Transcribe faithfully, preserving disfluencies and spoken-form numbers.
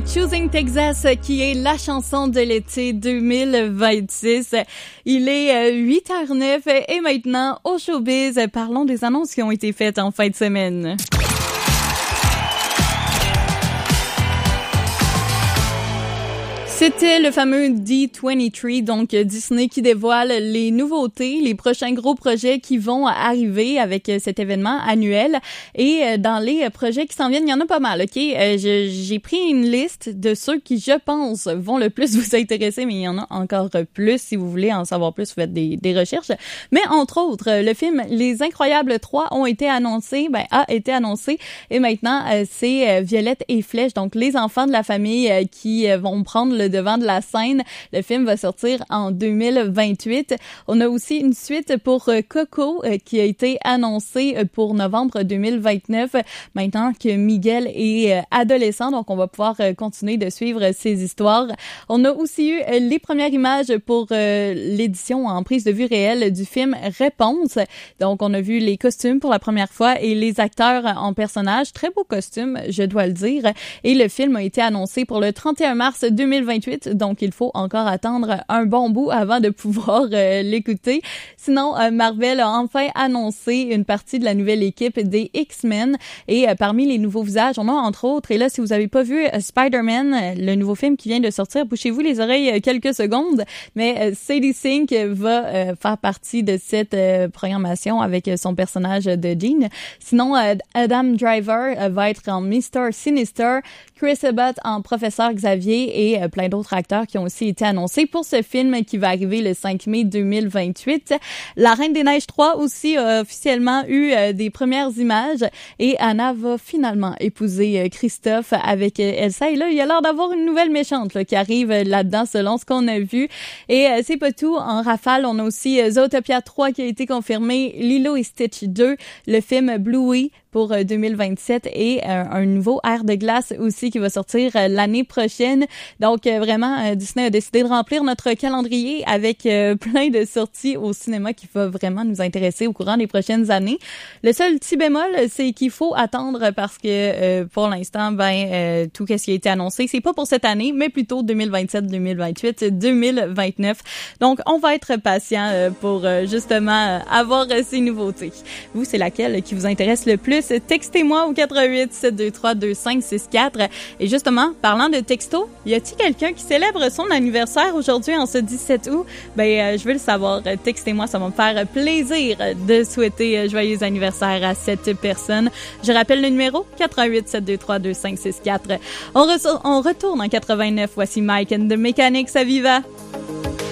Choosing Texas, qui est la chanson de l'été deux mille vingt-six. Il est huit heures neuf et maintenant, au showbiz, parlons des annonces qui ont été faites en fin de semaine. C'était le fameux D vingt-trois, donc Disney qui dévoile les nouveautés, les prochains gros projets qui vont arriver avec cet événement annuel. Et dans les projets qui s'en viennent, il y en a pas mal, OK? Je, j'ai pris une liste de ceux qui, je pense, vont le plus vous intéresser, mais il y en a encore plus. Si vous voulez en savoir plus, vous faites des, des recherches. Mais entre autres, le film Les Incroyables trois ont été annoncés, ben a été annoncé. Et maintenant, c'est Violette et Flèche, donc les enfants de la famille qui vont prendre le devant de la scène. Le film va sortir en deux mille vingt-huit. On a aussi une suite pour Coco euh, qui a été annoncée pour novembre deux mille vingt-neuf. Maintenant que Miguel est euh, adolescent, donc on va pouvoir euh, continuer de suivre ses histoires. On a aussi eu euh, les premières images pour euh, l'édition en prise de vue réelle du film Réponse. Donc on a vu les costumes pour la première fois et les acteurs en personnages. Très beaux costumes, je dois le dire. Et le film a été annoncé pour le trente et un mars deux mille vingt-huit. Donc il faut encore attendre un bon bout avant de pouvoir euh, l'écouter. Sinon, euh, Marvel a enfin annoncé une partie de la nouvelle équipe des X-Men et euh, parmi les nouveaux visages, on a entre autres, et là si vous avez pas vu euh, Spider-Man, euh, le nouveau film qui vient de sortir, bouchez-vous les oreilles euh, quelques secondes, mais euh, Sadie Sink va euh, faire partie de cette euh, programmation avec euh, son personnage de Jean. Sinon, euh, Adam Driver euh, va être en mister Sinister, Chris Abbott en Professeur Xavier et euh, plein d'autres acteurs qui ont aussi été annoncés pour ce film qui va arriver le cinq mai deux mille vingt-huit. La Reine des Neiges trois aussi a officiellement eu euh, des premières images et Anna va finalement épouser euh, Christophe avec euh, Elsa. Et là, il y a l'air d'avoir une nouvelle méchante là, qui arrive euh, là-dedans selon ce qu'on a vu. Et euh, c'est pas tout. En rafale, on a aussi euh, Zootopia trois qui a été confirmé, Lilo et Stitch deux, le film Bluey pour deux mille vingt-sept et euh, un nouveau Air de glace aussi qui va sortir euh, l'année prochaine. Donc euh, vraiment, euh, Disney a décidé de remplir notre calendrier avec euh, plein de sorties au cinéma qui va vraiment nous intéresser au courant des prochaines années. Le seul petit bémol, c'est qu'il faut attendre parce que euh, pour l'instant, ben euh, tout ce qui a été annoncé, c'est pas pour cette année, mais plutôt deux mille vingt-sept, deux mille vingt-huit, deux mille vingt-neuf. Donc on va être patient euh, pour euh, justement euh, avoir euh, ces nouveautés. Vous, c'est laquelle qui vous intéresse le plus? Textez-moi au quatre huit sept deux trois deux cinq six quatre. Et justement, parlant de texto, y a-t-il quelqu'un qui célèbre son anniversaire aujourd'hui en ce dix-sept août? Ben, euh, je veux le savoir. Textez-moi, ça va me faire plaisir de souhaiter joyeux anniversaire à cette personne. Je rappelle le numéro quatre huit sept deux trois deux cinq six quatre. On, re- on retourne en quatre-vingt-neuf. Voici Mike and the Mechanics à Viva.